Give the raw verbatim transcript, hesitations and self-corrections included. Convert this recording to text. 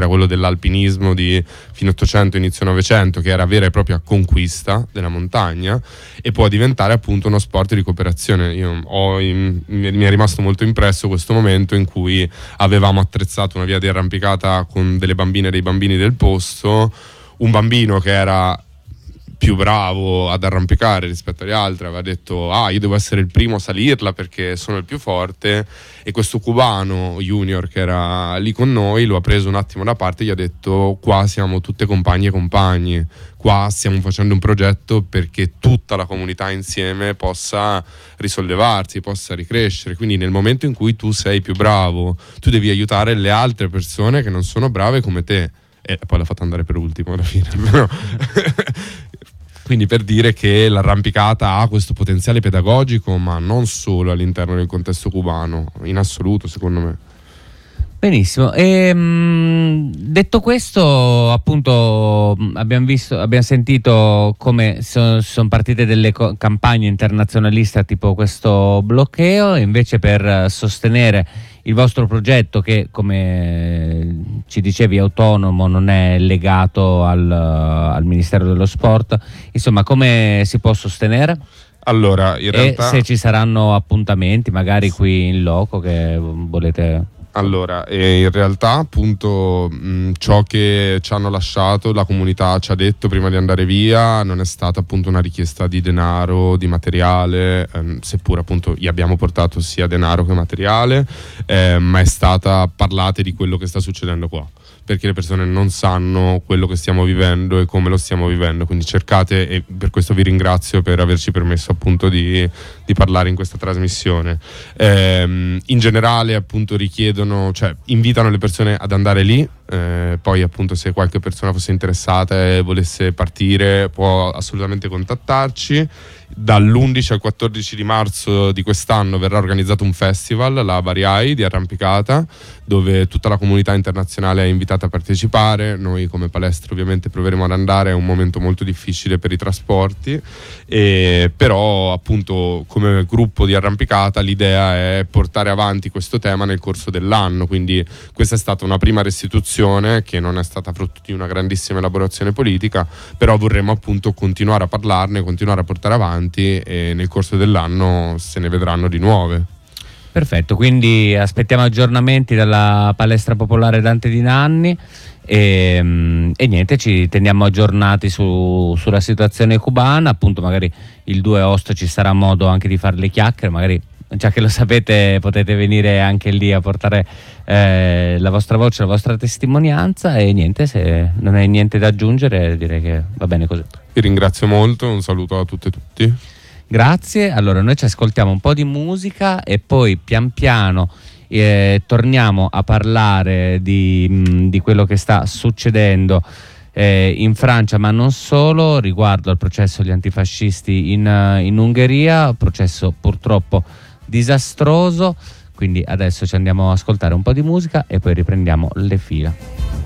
era quello dell'alpinismo di fine Ottocento, inizio Novecento, che era vera e propria conquista della montagna, e può diventare appunto uno sport di cooperazione. Io ho in, mi è rimasto molto impresso questo momento in cui avevamo attrezzato una via di arrampicata con delle bambine e dei bambini del posto, un bambino che era più bravo ad arrampicare rispetto agli altri aveva detto ah io devo essere il primo a salirla perché sono il più forte, e questo cubano junior che era lì con noi lo ha preso un attimo da parte e gli ha detto qua siamo tutte compagne e compagni, qua stiamo facendo un progetto perché tutta la comunità insieme possa risollevarsi, possa ricrescere, quindi nel momento in cui tu sei più bravo tu devi aiutare le altre persone che non sono brave come te, e poi l'ha fatto andare per ultimo alla fine però quindi per dire che l'arrampicata ha questo potenziale pedagogico, ma non solo all'interno del contesto cubano, in assoluto secondo me. Benissimo, e, mh, detto questo appunto abbiamo visto, abbiamo sentito come sono son partite delle co- campagne internazionaliste tipo questo bloqueo, e invece per sostenere il vostro progetto, che come ci dicevi è autonomo, non è legato al, al Ministero dello Sport, insomma come si può sostenere? Allora, in realtà... E se ci saranno appuntamenti magari qui in loco che volete... Allora, eh, in realtà appunto mh, ciò che ci hanno lasciato, la comunità ci ha detto prima di andare via, non è stata appunto una richiesta di denaro, di materiale, ehm, seppur appunto gli abbiamo portato sia denaro che materiale, eh, ma è stata parlate di quello che sta succedendo qua, perché le persone non sanno quello che stiamo vivendo e come lo stiamo vivendo, quindi cercate, e per questo vi ringrazio per averci permesso appunto di, di parlare in questa trasmissione. Ehm, in generale appunto richiedono, cioè invitano le persone ad andare lì, eh, poi appunto se qualche persona fosse interessata e volesse partire può assolutamente contattarci. Dall'undici al quattordici di marzo di quest'anno verrà organizzato un festival, la Bariai di arrampicata, dove tutta la comunità internazionale è invitata a partecipare. Noi come palestra ovviamente proveremo ad andare, è un momento molto difficile per i trasporti, e però appunto come gruppo di arrampicata l'idea è portare avanti questo tema nel corso dell'anno, quindi questa è stata una prima restituzione che non è stata frutto di una grandissima elaborazione politica, però vorremmo appunto continuare a parlarne, continuare a portare avanti, e nel corso dell'anno se ne vedranno di nuove. Perfetto, quindi aspettiamo aggiornamenti dalla palestra popolare Dante di Nanni e, e niente, ci teniamo aggiornati su, sulla situazione cubana, appunto magari il due agosto ci sarà modo anche di fare le chiacchiere, magari già che lo sapete potete venire anche lì a portare eh, la vostra voce, la vostra testimonianza, e niente, se non hai niente da aggiungere direi che va bene così. Vi ringrazio molto, un saluto a tutte e tutti. Grazie, allora noi ci ascoltiamo un po' di musica e poi pian piano eh, torniamo a parlare di, mh, di quello che sta succedendo eh, in Francia, ma non solo, riguardo al processo degli antifascisti in, in Ungheria, processo purtroppo disastroso, quindi adesso ci andiamo ad ascoltare un po' di musica e poi riprendiamo le fila.